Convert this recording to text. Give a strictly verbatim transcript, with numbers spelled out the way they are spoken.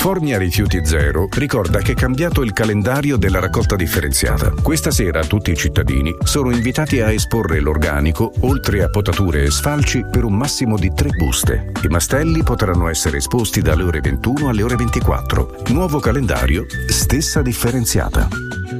California Rifiuti Zero ricorda che è cambiato il calendario della raccolta differenziata. Questa sera tutti i cittadini sono invitati a esporre l'organico, oltre a potature e sfalci, per un massimo di tre buste. I mastelli potranno essere esposti dalle ore ventuno alle ore ventiquattro. Nuovo calendario, stessa differenziata.